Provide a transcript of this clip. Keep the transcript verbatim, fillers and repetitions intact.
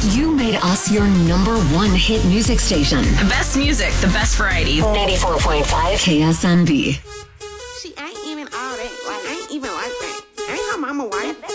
You made us your number one hit music station. The best music, the best variety. ninety-four point five K S M B. See, I ain't even all that. Like, I ain't even like that. I ain't her mama wife.